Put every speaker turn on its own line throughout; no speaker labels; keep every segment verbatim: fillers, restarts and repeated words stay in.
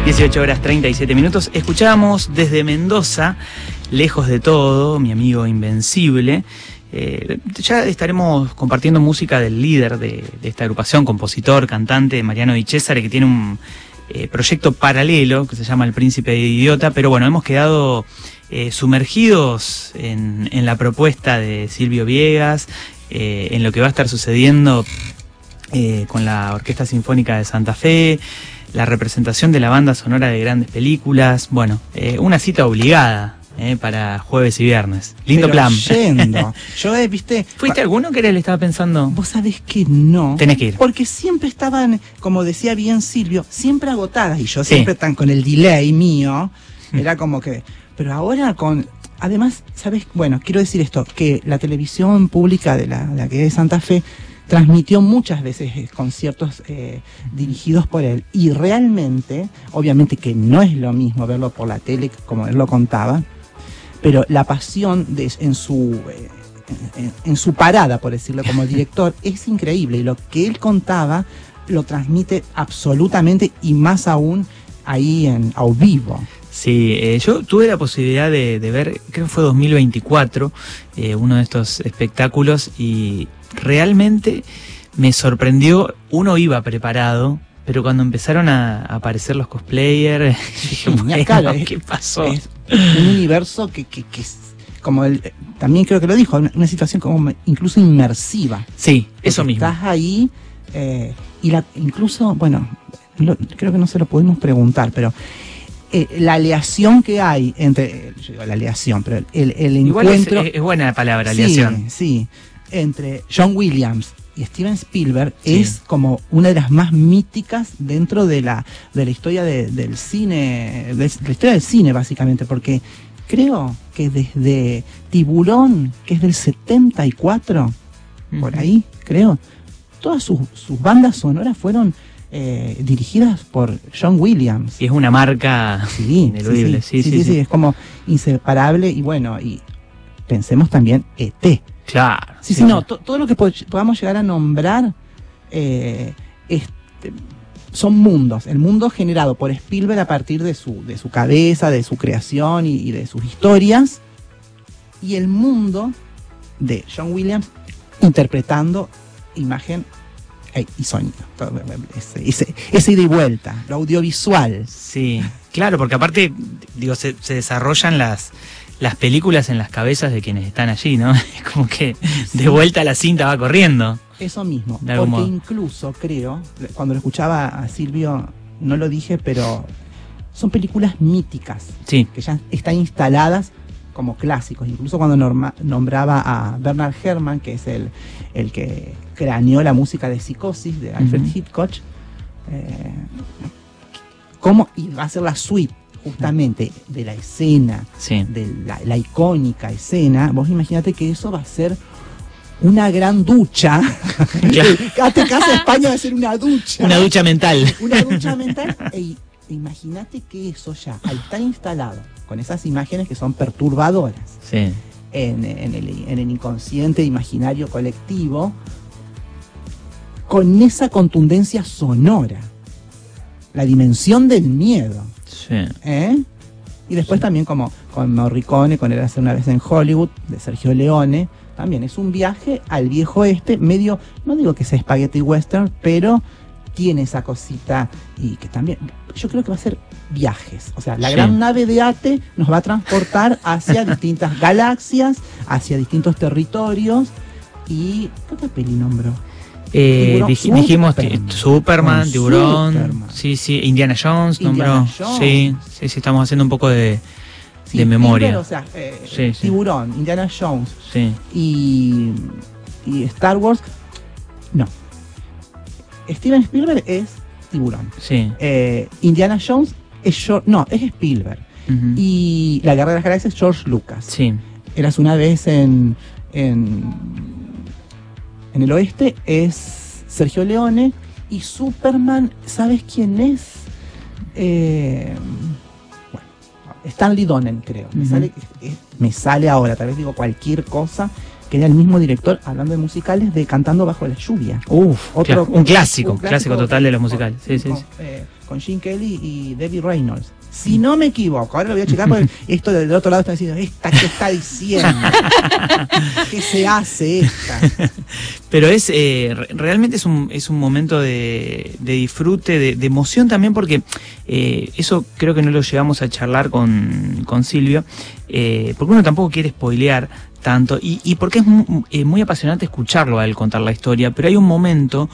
dieciocho horas treinta y siete minutos. Escuchábamos desde Mendoza, Lejos de Todo, mi amigo Invencible. Eh, ya estaremos compartiendo música del líder de, de esta agrupación, compositor, cantante, Mariano Di Cesare, que tiene un eh, proyecto paralelo que se llama El Príncipe Idiota, pero bueno, hemos quedado eh, sumergidos en, en la propuesta de Silvio Viegas, eh, en lo que va a estar sucediendo eh, con la Orquesta Sinfónica de Santa Fe, la representación de la banda sonora de grandes películas. Bueno, eh, una cita obligada eh, para jueves y viernes. Lindo
Pero
plan.
Yendo. Yo, eh, viste...
¿Fuiste alguno que le estaba pensando?
Vos sabés que no.
Tenés que ir.
Porque siempre estaban, como decía bien Silvio, siempre agotadas. Y yo
Sí.
siempre tan con el delay mío. Era como que... Pero ahora con... Además, ¿sabés? Bueno, quiero decir esto, que la televisión pública de la, de la que es Santa Fe transmitió muchas veces eh, conciertos eh, dirigidos por él, y realmente, obviamente que no es lo mismo verlo por la tele como él lo contaba, pero la pasión de, en su eh, en, en su parada, por decirlo, como director, es increíble, y lo que él contaba lo transmite absolutamente, y más aún ahí en a vivo.
Sí, eh, yo tuve la posibilidad de, de ver, creo que fue dos mil veinticuatro, eh, uno de estos espectáculos, y realmente me sorprendió. Uno iba preparado, pero cuando empezaron a, a aparecer los cosplayers, dije, bueno,
Claro, es-
¿qué pasó?
Es un universo que, que, que es como él, también creo que lo dijo, una, una situación como incluso inmersiva.
Sí, eso
Porque
mismo.
Estás ahí eh, y la, incluso, bueno, lo- creo que no se lo pudimos preguntar, pero eh, la aleación que hay entre, eh, yo digo la aleación, pero el, el
Igual es,
encuentro...
es buena la palabra,
Sí,
aleación.
sí, entre John Williams y Steven Spielberg
Sí.
es como una de las más míticas dentro de la de la historia de- del cine, de, de la historia del cine básicamente, porque creo que desde Tiburón, que es del setenta y cuatro, por
Ujú.
ahí, creo, todas sus, sus bandas sonoras fueron eh, dirigidas por John Williams.
Y es una marca
Sí,
ineludible.
sí, sí, sí, sí, es como inseparable. Y bueno, y pensemos también E T.
Claro.
Sí, sí, no, to- todo lo que po- podamos llegar a nombrar eh, este, son mundos. El mundo generado por Spielberg a partir de su, de su cabeza, de su creación y, y de sus historias. Y el mundo de John Williams interpretando imagen eh, y sonido. Todo, ese, ese, ese ida y vuelta, lo audiovisual.
Sí, claro, porque aparte, digo, se, se desarrollan las, las películas en las cabezas de quienes están allí, ¿no? Es como que de vuelta la cinta va corriendo.
Eso mismo,
De algún
porque
modo.
incluso creo, cuando lo escuchaba a Silvio, no lo dije, pero son películas míticas,
Sí,
que ya están instaladas como clásicos. Incluso cuando norma- nombraba a Bernard Herrmann, que es el, el que craneó la música de Psicosis, de Alfred
Ujú.
Hitchcock, eh, cómo iba a ser la suite justamente de la escena,
sí.
de la, la icónica escena. Vos imagínate que eso va a ser una gran ducha.
Claro.
Hazte caso, España va a ser una ducha.
Una ducha mental.
Una ducha mental. E imagínate que eso ya, al estar instalado con esas imágenes que son perturbadoras
Sí.
en, en el, en el inconsciente imaginario colectivo, con esa contundencia sonora, la dimensión del miedo.
Sí.
¿Eh? Y después también como con Morricone, con Érase una vez en Hollywood, de Sergio Leone, también es un viaje al viejo oeste, medio, no digo que sea spaghetti western, pero tiene esa cosita, y que también, yo creo que va a ser viajes. O sea, la
Sí.
gran nave de Ate nos va a transportar hacia distintas galaxias, hacia distintos territorios. Y ¿qué otra peli nombró?
Eh,
Tiburón,
dij- dijimos ti-
Superman.
Superman,
Con
Tiburón,
Superman.
sí, sí, Indiana Jones
Indiana
nombró.
Jones.
Sí, sí, sí, estamos haciendo un poco de,
Sí,
de memoria.
Spielberg, o sea, eh,
Sí, sí.
Tiburón, Indiana Jones,
Sí.
y, y Star Wars, no. Steven Spielberg es Tiburón.
Sí.
Eh, Indiana Jones es George, no, es Spielberg.
Ujú.
Y La Guerra de las Galaxias es George Lucas.
Sí.
Eras una vez en, en, en el oeste es Sergio Leone. Y Superman, ¿sabes quién es? Eh, bueno, Stanley Donen, creo. Me,
Ujú.
sale, eh, me sale ahora, tal vez digo cualquier cosa, que era el mismo director, hablando de musicales, de Cantando bajo la lluvia.
Uf,
Otro,
un clásico, un
un
clásico total de los musicales. Sí, sí,
con,
sí.
eh, con Gene Kelly y Debbie Reynolds. Si no me equivoco, ahora lo voy a checar porque esto del otro lado está diciendo, ¿esta qué está diciendo? ¿Qué se hace esta?
Pero es eh, realmente es un, es un momento de, de disfrute, de, de emoción también, porque eh, eso creo que no lo llegamos a charlar con, con Silvio, eh, porque uno tampoco quiere spoilear tanto, y, y porque es muy, eh, muy apasionante escucharlo a él contar la historia, pero hay un momento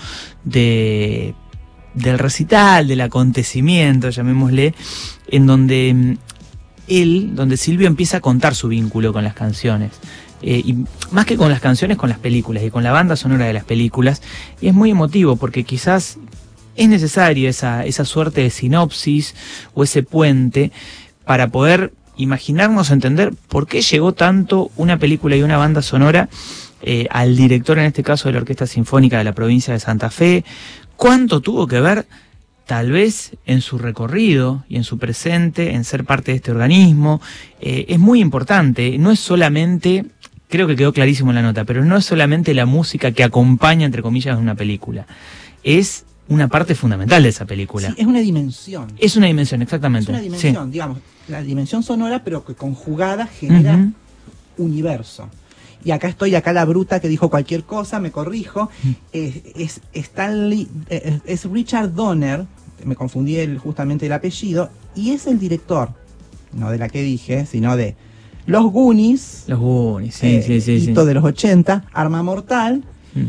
de... del recital, del acontecimiento, llamémosle, en donde él, donde Silvio empieza a contar su vínculo con las canciones. Eh, y más que con las canciones, con las películas y con la banda sonora de las películas. Y es muy emotivo porque quizás es necesario esa, esa suerte de sinopsis o ese puente para poder imaginarnos, entender por qué llegó tanto una película y una banda sonora eh, al director, en este caso de la Orquesta Sinfónica de la provincia de Santa Fe. ¿Cuánto tuvo que ver, tal vez, en su recorrido y en su presente, en ser parte de este organismo? Eh, es muy importante, no es solamente, creo que quedó clarísimo en la nota, pero no es solamente la música que acompaña, entre comillas, una película. Es una parte fundamental de esa película.
Sí, es una dimensión.
Es una dimensión, exactamente.
Es una dimensión, sí. Digamos, la dimensión sonora, pero que conjugada genera uh-huh. universo. Y acá estoy, acá la bruta que dijo cualquier cosa, me corrijo, es, es, Stanley, es, es Richard Donner, me confundí el, justamente el apellido, y es el director, no de la que dije, sino de Los Goonies,
Los Goonies, sí,
eh,
sí, sí,
hito
sí.
de los ochenta, Arma Mortal,
mm.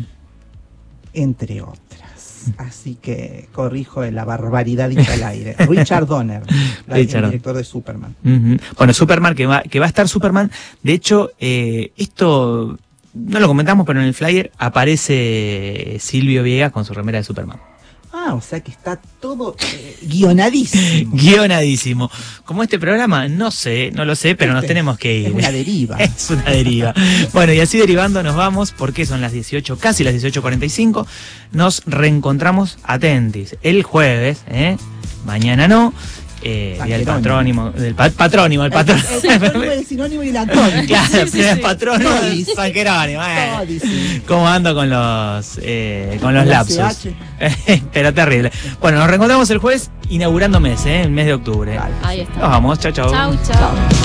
entre otras. Así que corrijo la barbaridad dicha al aire. Richard Donner, la,
Richard.
el director de Superman.
Uh-huh. Bueno, Superman, que va, que va a estar Superman. De hecho, eh, esto no lo comentamos, pero en el flyer aparece Silvio Viegas con su remera de Superman.
Ah, o sea que está todo eh, guionadísimo.
Guionadísimo. Como este programa, no sé, no lo sé, pero este nos tenemos que ir.
Es una deriva.
Es una deriva. Bueno, y así derivando nos vamos, porque son las dieciocho, casi las dieciocho cuarenta y cinco. Nos reencontramos, atentis, el jueves, ¿eh? Mañana no. Eh, día del patrónimo, del pa patrónimo, el patrón.
El, el patrónimo, el sinónimo y el antónimo.
Claro,
sí, sí,
el
sí.
patrónimo y San Jerónimo. Eh. ¿Cómo ando con los eh, con los lapsos? Pero terrible. Bueno, nos reencontramos el jueves inaugurando mes, ¿eh? El mes de octubre.
Ahí está.
Nos vamos, chao, chao.
Chau, chau.